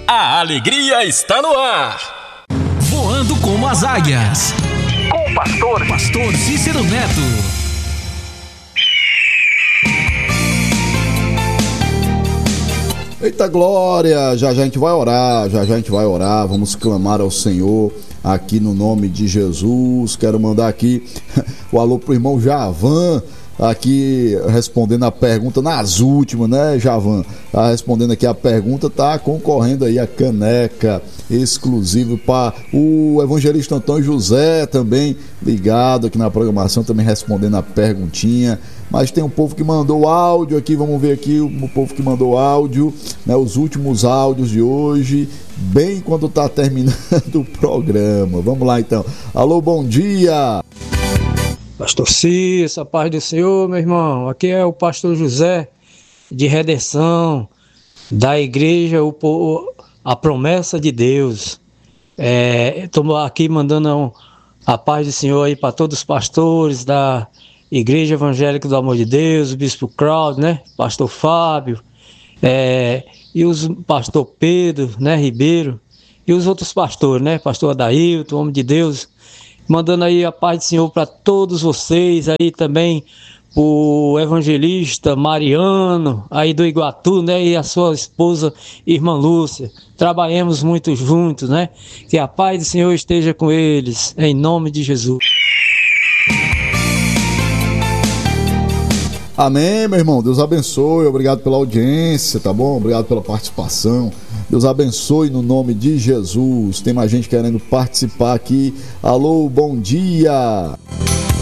A alegria está no ar. Voando como as águias. Com o pastor Cícero Neto. Eita glória, já a gente vai orar, vamos clamar ao Senhor aqui no nome de Jesus. Quero mandar aqui o alô pro irmão Javan, aqui respondendo a pergunta nas últimas, né, Javan? Tá respondendo aqui a pergunta, tá concorrendo aí a caneca exclusiva para o evangelista Antônio José, também ligado aqui na programação, também respondendo a perguntinha. Mas tem um povo que mandou áudio aqui, vamos ver aqui o povo que mandou áudio, né, os últimos áudios de hoje, bem quando tá terminando o programa. Vamos lá então. Alô, bom dia! Pastor Cícero, a paz do Senhor, meu irmão. Aqui é o pastor José, de Redenção, da igreja A Promessa de Deus. Estou aqui mandando a paz do Senhor aí para todos os pastores da Igreja Evangélica do Amor de Deus, o Bispo Claudio, né? Pastor Fábio, e os pastor Pedro, né? Ribeiro, e os outros pastores, né? Pastor Adailton, homem de Deus, mandando aí a paz do Senhor para todos vocês, aí também o evangelista Mariano, aí do Iguatu, né? E a sua esposa, irmã Lúcia. Trabalhemos muito juntos, né? Que a paz do Senhor esteja com eles, em nome de Jesus. Amém, meu irmão. Deus abençoe. Obrigado pela audiência, tá bom? Obrigado pela participação. Deus abençoe no nome de Jesus. Tem mais gente querendo participar aqui. Alô, bom dia.